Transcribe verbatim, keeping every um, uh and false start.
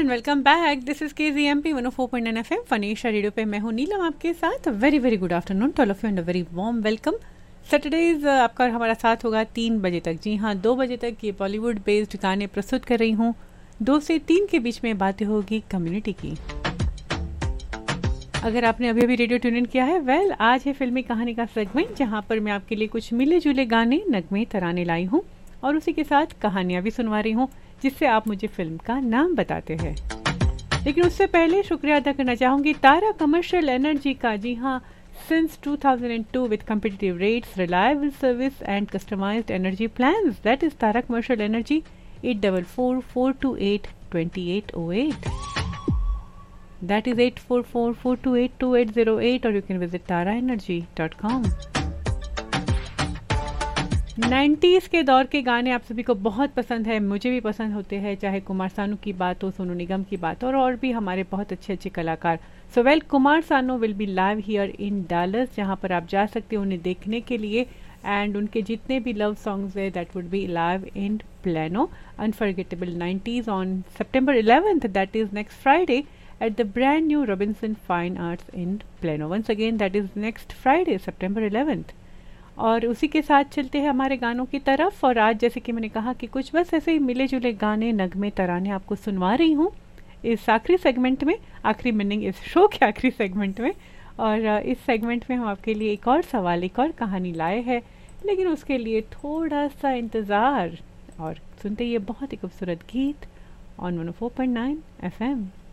And welcome back. This is के G M P one O four point nine F M फनीशा radio पे मैं हूँ नीलम आपके साथ. Very very good afternoon to all of you and a very warm welcome. Saturdays आपका हमारा साथ होगा तीन बजे तक. जी हाँ, दो बजे तक ये बॉलीवुड बेस्ड गाने प्रस्तुत कर रही हूँ. दो से तीन के बीच में बातें होगी कम्युनिटी की. अगर आपने अभी अभी रेडियो ट्यून इन किया है, वेल well, आज है फिल्मी कहानी का सेगमेंट जहाँ पर मैं आपके लिए कुछ मिले जुले गाने, नगमे, तराने लाई हूँ और उसी के साथ कहानियाँ भी सुनवा रही हूँ जिससे आप मुझे फिल्म का नाम बताते हैं. लेकिन उससे पहले शुक्रिया अदा करना चाहूँगी तारा कमर्शियल एनर्जी का. जी हाँ, since two thousand to with competitive rates, reliable service and customized energy plans. That is Tara Commercial Energy, eight four four, four two eight, two eight zero eight. That is eight four four, four two eight, two eight zero eight or you can visit tara energy dot com. Nineties के दौर के गाने आप सभी को बहुत पसंद है, मुझे भी पसंद होते हैं, चाहे कुमार सानू की बात हो, सोनू निगम की बात हो और भी हमारे बहुत अच्छे अच्छे कलाकार. So well, Kumar Sanu will be live here in Dallas, जहाँ पर आप जा सकते हो उन्हें देखने के लिए. एंड उनके जितने भी लव सॉन्ग्स है that would be live in plano. Unforgettable nineties on September eleventh, that is next Friday at the brand new Robinson Fine Arts in Plano. Once again, that is next Friday, September eleventh. और उसी के साथ चलते हैं हमारे गानों की तरफ. और आज जैसे कि मैंने कहा कि कुछ बस ऐसे ही मिले जुले गाने, नगमे, तराने आपको सुनवा रही हूँ इस आखिरी सेगमेंट में, आखिरी मीनिंग इस शो के आखिरी सेगमेंट में. और इस सेगमेंट में हम आपके लिए एक और सवाल, एक और कहानी लाए हैं, लेकिन उसके लिए थोड़ा सा इंतज़ार और सुनते ये बहुत ही खूबसूरत गीत on one O four point nine F M.